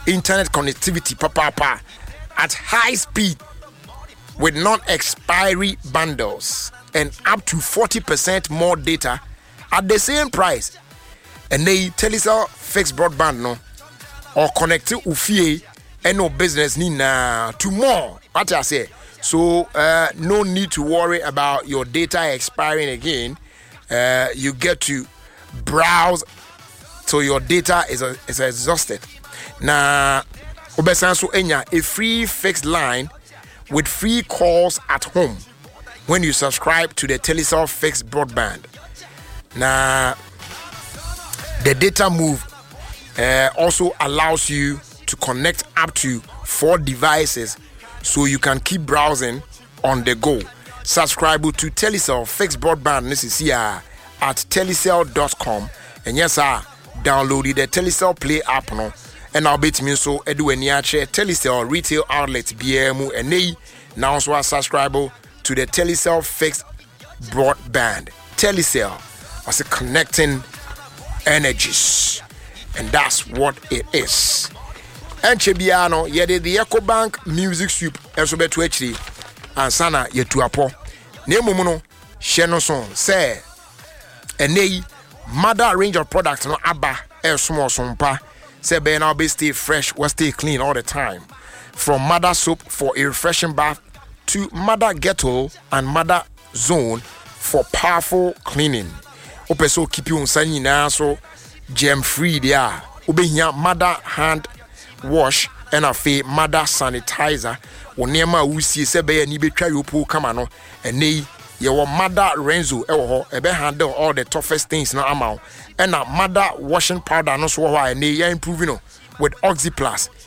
internet connectivity papa at high speed with non-expiry bundles and up to 40% more data at the same price. And they Telecel fixed broadband no or connect to ufie and no business need to more. What I say. So no need to worry about your data expiring again. You get to browse till your data is exhausted. Now, obesanso enya a free fixed line with free calls at home when you subscribe to the Telecel fixed broadband. Now, the data move also allows you to connect up to 4 devices so you can keep browsing on the go. Subscribe to Telecel fixed broadband. This is here at telecel.com. And yes, sir, download the Telecel Play app no. And I'll bet me so edu eniache Telecel retail outlet BMU and they now so subscribe to the Telecel fixed broadband. Telecel was a connecting energies, and that's what it is. And Chebiano, yede the EcoBank music soup also beto actually and sana yetuapo. Nemuno sheno son say and nei mother range of products no aba small sompa. Say be now be stay fresh, will stay clean all the time. From mother soap for a refreshing bath to mother ghetto and mother zone for powerful cleaning. Ope so keep you on sunny now so gem free there. Obe here mother hand wash and a fe mother sanitizer. Onema usi se be ni betwa yopo kama no ene your mother Renzo ewo ebe handle all the toughest things na amount and a mother washing powder no so why ene ya improving no with Oxy Plus